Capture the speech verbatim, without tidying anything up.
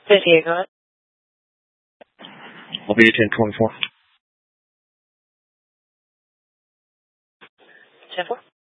fifty-eight, go ahead. I'll be ten twenty-four. ten four.